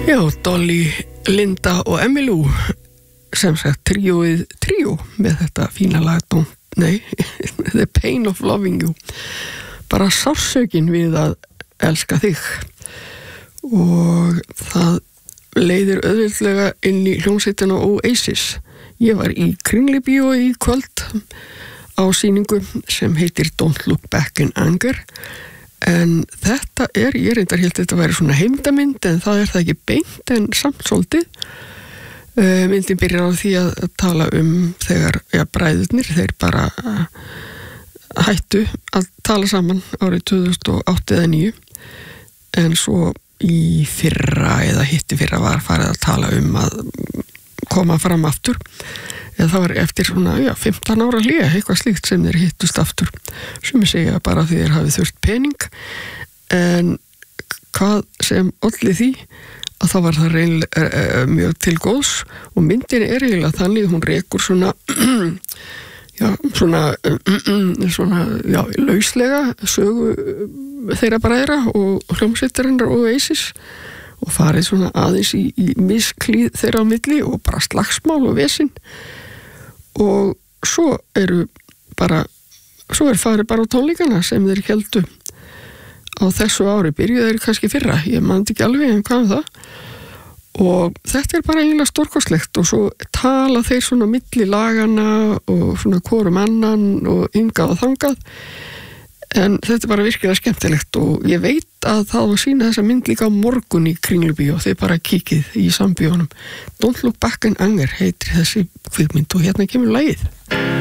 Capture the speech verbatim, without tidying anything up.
Já, Dolly, Linda og Emmylou sem sagt tríóið tríó með þetta fína lag Don't, nei, The Pain of Loving You, bara sársökin við að elska þig. Og það leiðir auðveldlega inn í hljómsveitina Oasis. Ég var í Kringlubíó í kvöld á sýningu sem heitir Don't Look Back in Anger. En þetta er, ég reyndar held þetta væri svona heimildamynd, en það er það ekki beint, en samt svolítið. Uh, myndin byrjar á því að tala um þegar, ja, bræðurnir, þeir bara uh, hættu að tala saman árið tvö þúsund og átta eða níu, en svo í fyrra eða hitti fyrra var farið að tala um að koma fram aftur. Eða það var eftir svona, já, fimmtán ára hlé, eitthvað slíkt sem þeir hittust aftur. Sem ég segja bara því þeir hafið þurft pening. En hvað sem olli því, að það var það reynilega uh, mjög til góðs. Og myndin er eiginlega þannig, hún rekur svona, já, svona, uh, svona, já, lauslega sögu þeirra bræðra og hljómsveitarinnar og Oasis. Og farið svona aðeins í, í misklíð þeirra á milli og bara slagsmál og vesinn. Og svo eru bara, svo er farið bara á tónleikana sem þeir héldu á þessu ári, byrjuðu þeir kannski fyrra, ég man ekki alveg en hvað um það. Og þetta er bara eiginlega stórkostlegt og svo tala þeir svona milli lagana og svona hvorum annan og yngað og þangað. En þetta er bara virkilega skemmtilegt og ég veit að það var sína þessa mynd líka á morgun í Kringlubíó, þið bara kíkið í sambíónum. Don't Look Back in Anger heitir þessi kvikmynd og hérna kemur lagið.